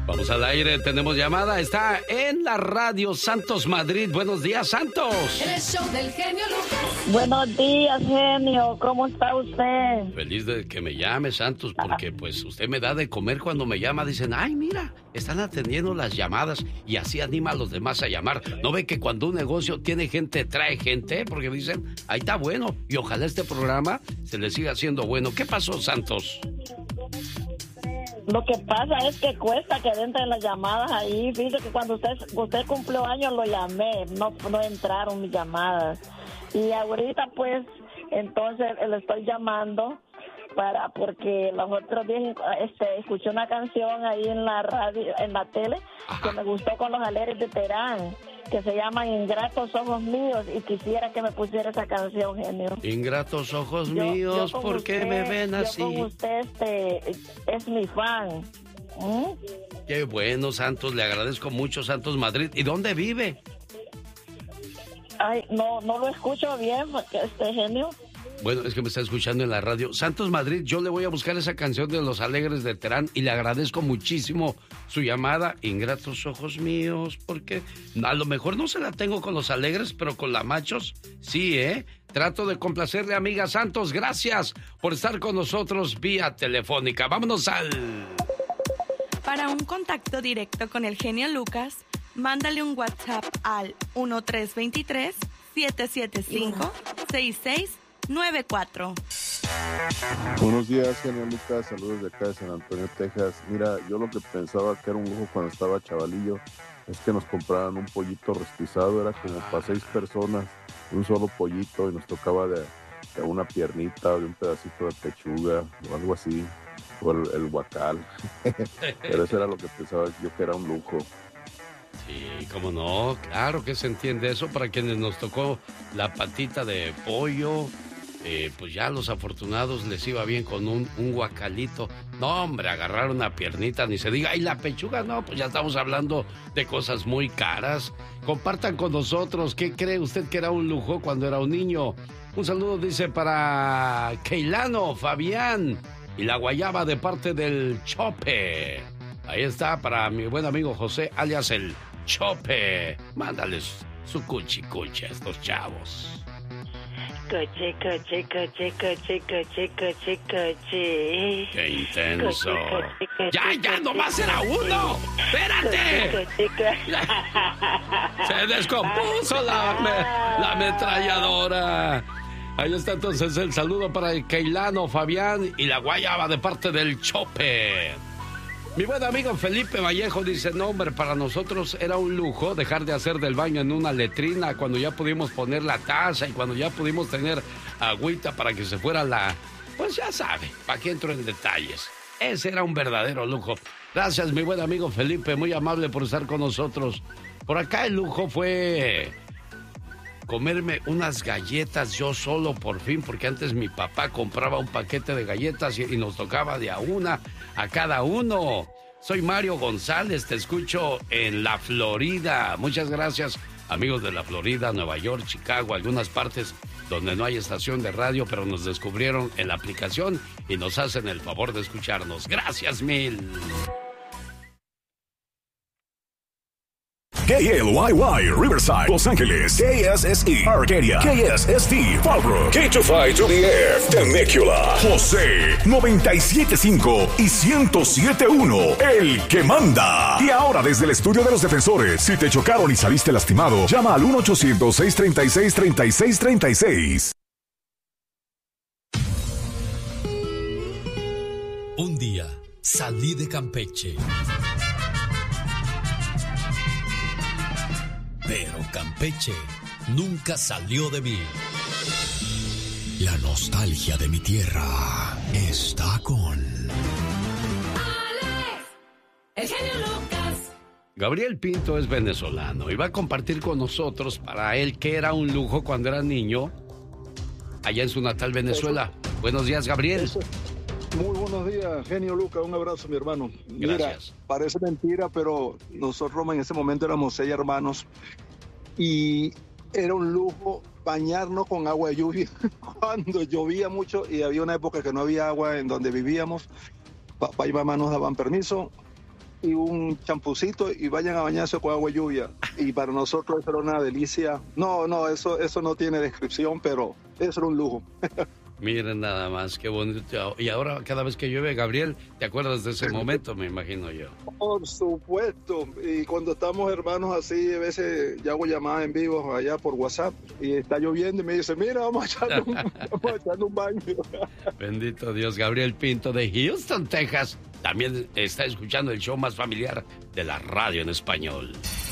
Vamos al aire, tenemos llamada, está en la radio Santos Madrid. Buenos días, Santos. El show del genio Lucas. Buenos días, genio. ¿Cómo está usted? Feliz de que me llame, Santos, porque pues usted me da de comer cuando me llama. Dicen, ay, mira, están atendiendo las llamadas y así anima a los demás a llamar. ¿No ve que cuando un negocio tiene gente, trae gente? Porque dicen, ahí está bueno y ojalá este programa se le siga haciendo bueno. ¿Qué pasó, Santos? Lo que pasa es que cuesta que entren las llamadas ahí. Fíjese que cuando usted cumplió años lo llamé, no entraron mis llamadas. Y ahorita pues, entonces le estoy llamando porque los otros días escuché una canción ahí en la radio, en la tele, que me gustó con los Alegres de Terán, que se llama Ingratos Ojos Míos, y quisiera que me pusiera esa canción, genio. Ingratos ojos míos, ¿por qué me ven así? Yo con usted es mi fan. Qué bueno, Santos, le agradezco mucho, Santos Madrid. ¿Y dónde vive? Ay, no lo escucho bien, genio. Bueno, es que me está escuchando en la radio. Santos Madrid, yo le voy a buscar esa canción de Los Alegres de Terán y le agradezco muchísimo su llamada. Ingratos ojos míos, porque a lo mejor no se la tengo con Los Alegres, pero con la Machos, sí, ¿eh? Trato de complacerle, amiga Santos. Gracias por estar con nosotros vía telefónica. Vámonos al... Para un contacto directo con el genio Lucas, mándale un WhatsApp al 1323-775-6694. Buenos días, genio Lucas, saludos de acá de San Antonio, Texas. Mira, yo lo que pensaba que era un lujo cuando estaba chavalillo es que nos compraran un pollito rostizado, era como para 6 personas, un solo pollito, y nos tocaba de una piernita, de un pedacito de pechuga o algo así, o el guacal. Pero eso era lo que pensaba yo que era un lujo. Sí, cómo no, claro que se entiende eso. Para quienes nos tocó la patita de pollo, pues ya a los afortunados les iba bien con un guacalito. No, hombre, agarrar una piernita, ni se diga. Y la pechuga, no, pues ya estamos hablando de cosas muy caras. Compartan con nosotros, ¿qué cree usted que era un lujo cuando era un niño? Un saludo, dice, para Keilano, Fabián y la guayaba de parte del Chope. Ahí está, para mi buen amigo José, alias el Chope. Mándales su cuchi a estos chavos. Coche. ¡Qué intenso! ¡Ya, nomás era uno! ¡Espérate! Se descompuso la ametralladora. Ahí está entonces el saludo para el Keilano, Fabián y la guayaba de parte del Chope. Mi buen amigo Felipe Vallejo dice, no, hombre, para nosotros era un lujo dejar de hacer del baño en una letrina cuando ya pudimos poner la taza y cuando ya pudimos tener agüita para que se fuera pues ya sabe, para que entro en detalles. Ese era un verdadero lujo. Gracias, mi buen amigo Felipe, muy amable por estar con nosotros. Por acá el lujo fue comerme unas galletas yo solo por fin, porque antes mi papá compraba un paquete de galletas y nos tocaba de a una a cada uno. Soy Mario González, te escucho en la Florida. Muchas gracias, amigos de la Florida, Nueva York, Chicago, algunas partes donde no hay estación de radio, pero nos descubrieron en la aplicación y nos hacen el favor de escucharnos. Gracias mil. KLYY, Riverside, Los Ángeles, KSSE, Arcadia, KSST, Fallbrook, K25-2DF, Temecula, José, 97.5 y 107.1, el que manda. Y ahora desde el estudio de los defensores, si te chocaron y saliste lastimado, llama al 1-800-636-3636. Un día salí de Campeche. Pero Campeche nunca salió de mí. La nostalgia de mi tierra está con Alex, el genio Lucas. Gabriel Pinto es venezolano y va a compartir con nosotros para él que era un lujo cuando era niño allá en su natal Venezuela. Buenos días, Gabriel. Muy buenos días, genio Lucas, un abrazo, mi hermano. Gracias. Mira, parece mentira, pero nosotros en ese momento éramos 6 hermanos y era un lujo bañarnos con agua de lluvia cuando llovía mucho y había una época que no había agua en donde vivíamos. Papá y mamá nos daban permiso y un champucito y vayan a bañarse con agua y lluvia. Y para nosotros eso era una delicia. No, eso no tiene descripción, pero eso era un lujo. Miren nada más, qué bonito. Y ahora cada vez que llueve, Gabriel, ¿te acuerdas de ese momento? Me imagino yo. Por supuesto. Y cuando estamos hermanos así, a veces yo hago llamadas en vivo allá por WhatsApp y está lloviendo y me dice, mira, vamos a echarle un baño. Bendito Dios. Gabriel Pinto de Houston, Texas, también está escuchando el show más familiar de la radio en español.